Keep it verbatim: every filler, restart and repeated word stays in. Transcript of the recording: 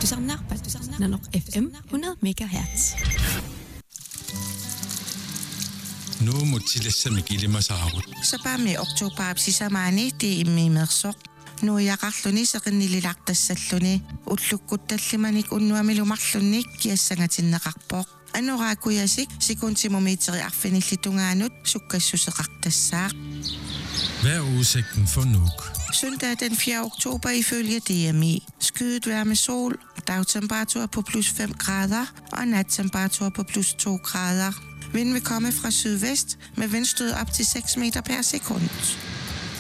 Du samler på Nanok F M hundrede megahertz. Nu må tillæse mig gilde mig saarut. Så bare med oktober sisamani det med mersok. Nu jeg ralluni så kan lille lagtassalluni. Utlukkutallimanik unnuamilumarlunik kiassangatinneqarpoq. Anurakuyasik sekuntimeter arfinillitungaanut sukkassuseqartassaaq. Hvad er udsigten for Nuuk? Søndag den fjerde oktober ifølge D M I. Skyet vejr med sol, dagtemperatur på plus fem grader og nattemperatur på plus to grader. Vinden vil komme fra sydvest med vindstød op til seks meter per sekund.